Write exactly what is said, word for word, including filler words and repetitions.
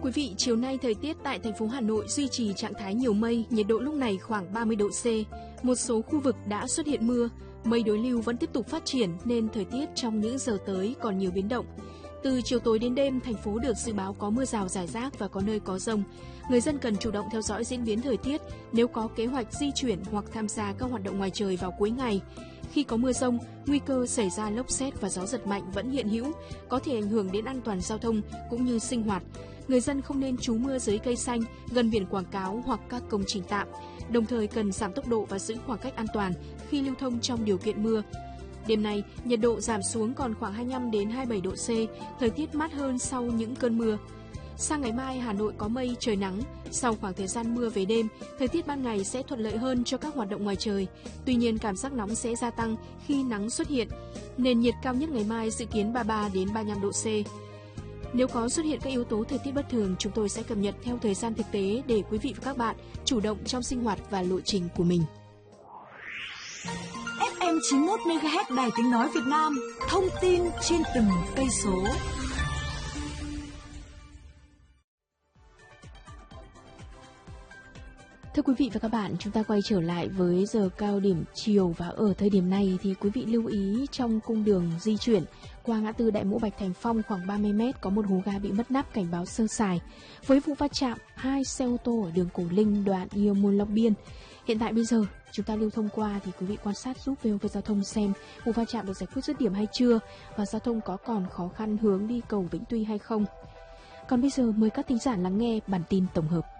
quý vị, chiều nay thời tiết tại thành phố Hà Nội duy trì trạng thái nhiều mây, nhiệt độ lúc này khoảng ba mươi độ C. Một số khu vực đã xuất hiện mưa, mây đối lưu vẫn tiếp tục phát triển nên thời tiết trong những giờ tới còn nhiều biến động. Từ chiều tối đến đêm, thành phố được dự báo có mưa rào rải rác và có nơi có dông. Người dân cần chủ động theo dõi diễn biến thời tiết nếu có kế hoạch di chuyển hoặc tham gia các hoạt động ngoài trời vào cuối ngày. Khi có mưa dông, nguy cơ xảy ra lốc sét và gió giật mạnh vẫn hiện hữu, có thể ảnh hưởng đến an toàn giao thông cũng như sinh hoạt. Người dân không nên trú mưa dưới cây xanh, gần biển quảng cáo hoặc các công trình tạm. Đồng thời cần giảm tốc độ và giữ khoảng cách an toàn khi lưu thông trong điều kiện mưa. Đêm nay, nhiệt độ giảm xuống còn khoảng hai mươi lăm đến hai mươi bảy độ C, thời tiết mát hơn sau những cơn mưa. Sang ngày mai, Hà Nội có mây, trời nắng. Sau khoảng thời gian mưa về đêm, thời tiết ban ngày sẽ thuận lợi hơn cho các hoạt động ngoài trời. Tuy nhiên, cảm giác nóng sẽ gia tăng khi nắng xuất hiện. Nền nhiệt cao nhất ngày mai dự kiến ba mươi ba đến ba mươi lăm độ C. Nếu có xuất hiện các yếu tố thời tiết bất thường, chúng tôi sẽ cập nhật theo thời gian thực tế để quý vị và các bạn chủ động trong sinh hoạt và lộ trình của mình. ép em chín mươi mốt mê ga héc Đài Tiếng Nói Việt Nam, thông tin trên từng cây số. Thưa quý vị và các bạn, chúng ta quay trở lại với giờ cao điểm chiều và ở thời điểm này thì quý vị lưu ý trong cung đường di chuyển qua ngã tư Đại Mỗ Bạch Thành Phong khoảng ba mươi mét có một hố ga bị mất nắp cảnh báo sơ sài. Với vụ va chạm hai xe ô tô ở đường Cổ Linh đoạn Yêu Môn Long Biên. Hiện tại bây giờ chúng ta lưu thông qua thì quý vị quan sát giúp vê o vê Giao thông xem vụ va chạm được giải quyết dứt điểm hay chưa và giao thông có còn khó khăn hướng đi cầu Vĩnh Tuy hay không. Còn bây giờ mời các thính giả lắng nghe bản tin tổng hợp.